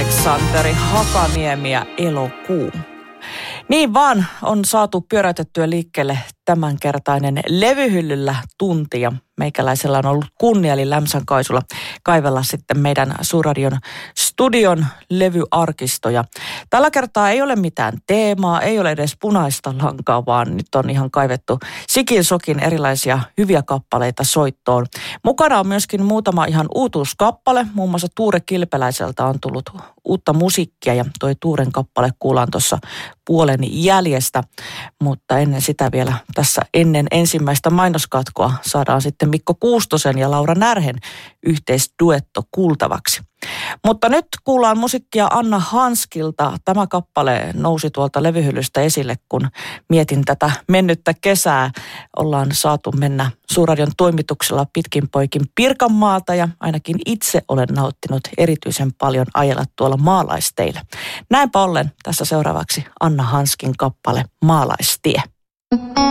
Aleksanteri Hakaniemi ja Elokuu. Niin vaan on saatu pyöräytettyä liikkeelle tämänkertainen levyhyllyllä tunti ja meikäläisellä on ollut kunnia eli Lämsän Kaisulla kaivella sitten meidän Suurradion studion levyarkistoja. Tällä kertaa ei ole mitään teemaa, ei ole edes punaista lankaa, vaan nyt on ihan kaivettu sikin sokin erilaisia hyviä kappaleita soittoon. Mukana on myöskin muutama ihan uutuuskappale, muun muassa Tuure Kilpeläiseltä on tullut uutta musiikkia ja toi Tuuren kappale kuullaan tuossa puolen jäljestä, mutta ennen sitä vielä tässä ennen ensimmäistä mainoskatkoa saadaan sitten Mikko Kuustosen ja Laura Närhen yhteisduetto kuultavaksi. Mutta nyt kuullaan musiikkia Anna Hanskilta. Tämä kappale nousi tuolta levyhyllystä esille, kun mietin tätä mennyttä kesää. Ollaan saatu mennä Suurradion toimituksella pitkin poikin Pirkanmaata ja ainakin itse olen nauttinut erityisen paljon ajella tuolla maalaisteillä. Näinpä ollen tässä seuraavaksi Anna Hanskin kappale Maalaistie.